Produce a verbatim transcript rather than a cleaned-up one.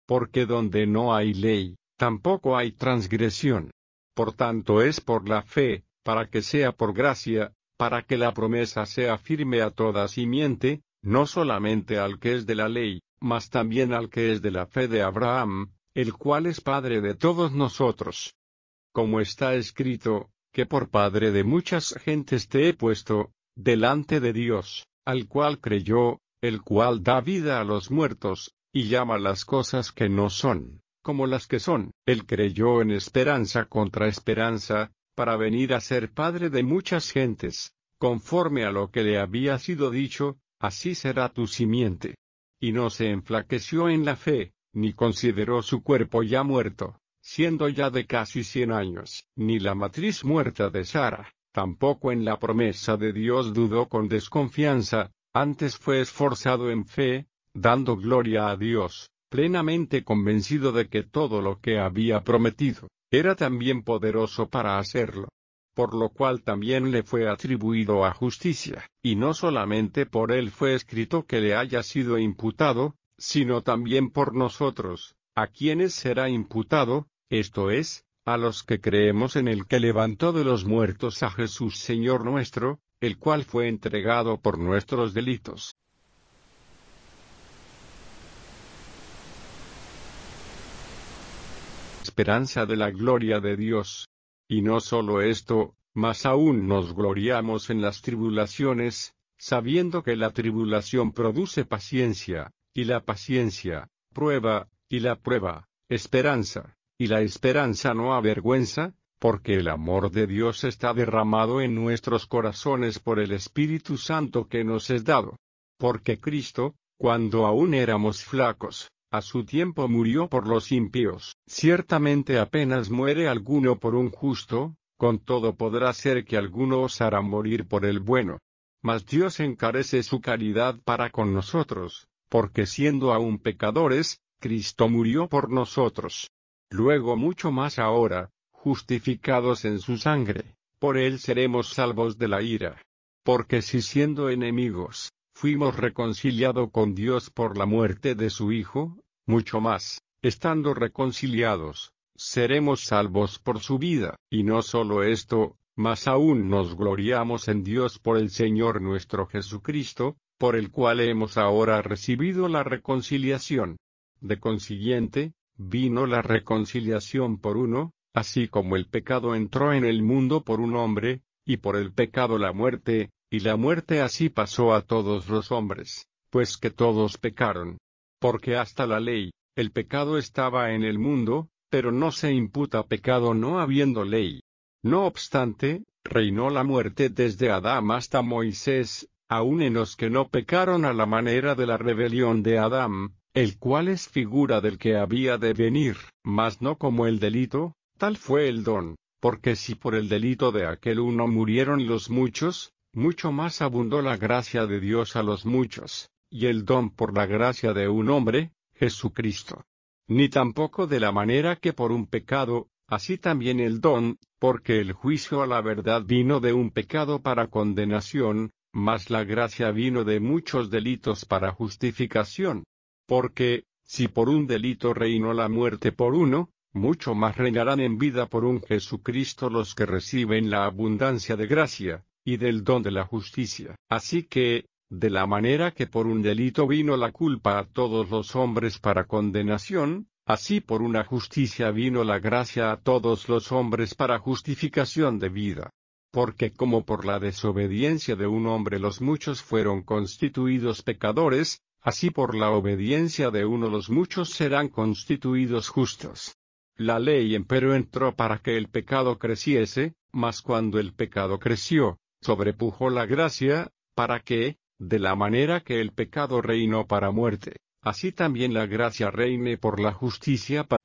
porque donde no hay ley, tampoco hay transgresión. Por tanto es por la fe, para que sea por gracia, para que la promesa sea firme a toda simiente, no solamente al que es de la ley, mas también al que es de la fe de Abraham, el cual es Padre de todos nosotros. Como está escrito, que por Padre de muchas gentes te he puesto, delante de Dios, al cual creyó, el cual da vida a los muertos, y llama las cosas que no son, como las que son. Él creyó en esperanza contra esperanza, para venir a ser Padre de muchas gentes, conforme a lo que le había sido dicho, así será tu simiente. Y no se enflaqueció en la fe, ni consideró su cuerpo ya muerto, siendo ya de casi cien años, ni la matriz muerta de Sara, tampoco en la promesa de Dios dudó con desconfianza, antes fue esforzado en fe, dando gloria a Dios, plenamente convencido de que todo lo que había prometido, era también poderoso para hacerlo. Por lo cual también le fue atribuido a justicia, y no solamente por él fue escrito que le haya sido imputado, sino también por nosotros, a quienes será imputado, esto es, a los que creemos en el que levantó de los muertos a Jesús Señor nuestro, el cual fue entregado por nuestros delitos. Esperanza de la gloria de Dios. Y no solo esto, mas aún nos gloriamos en las tribulaciones, sabiendo que la tribulación produce paciencia, y la paciencia, prueba, y la prueba, esperanza, y la esperanza no avergüenza, porque el amor de Dios está derramado en nuestros corazones por el Espíritu Santo que nos es dado. Porque Cristo, cuando aún éramos flacos, a su tiempo murió por los impíos. Ciertamente apenas muere alguno por un justo, con todo podrá ser que alguno osara morir por el bueno. Mas Dios encarece su caridad para con nosotros, porque siendo aún pecadores, Cristo murió por nosotros. Luego mucho más ahora, justificados en su sangre, por él seremos salvos de la ira. Porque si siendo enemigos, fuimos reconciliados con Dios por la muerte de su Hijo, mucho más, estando reconciliados, seremos salvos por su vida. Y no solo esto, mas aún nos gloriamos en Dios por el Señor nuestro Jesucristo, por el cual hemos ahora recibido la reconciliación. De consiguiente, vino la reconciliación por uno, así como el pecado entró en el mundo por un hombre, y por el pecado la muerte, y la muerte así pasó a todos los hombres, pues que todos pecaron. Porque hasta la ley, el pecado estaba en el mundo, pero no se imputa pecado no habiendo ley. No obstante, reinó la muerte desde Adán hasta Moisés, aun en los que no pecaron a la manera de la rebelión de Adán, el cual es figura del que había de venir, mas no como el delito, tal fue el don, porque si por el delito de aquel uno murieron los muchos, mucho más abundó la gracia de Dios a los muchos, y el don por la gracia de un hombre, Jesucristo. Ni tampoco de la manera que por un pecado, así también el don, porque el juicio a la verdad vino de un pecado para condenación, mas la gracia vino de muchos delitos para justificación. Porque, si por un delito reinó la muerte por uno, mucho más reinarán en vida por un Jesucristo los que reciben la abundancia de gracia, y del don de la justicia. Así que, de la manera que por un delito vino la culpa a todos los hombres para condenación, así por una justicia vino la gracia a todos los hombres para justificación de vida. Porque como por la desobediencia de un hombre los muchos fueron constituidos pecadores, así por la obediencia de uno los muchos serán constituidos justos. La ley empero entró para que el pecado creciese, mas cuando el pecado creció, sobrepujó la gracia, para que, de la manera que el pecado reinó para muerte, así también la gracia reine por la justicia para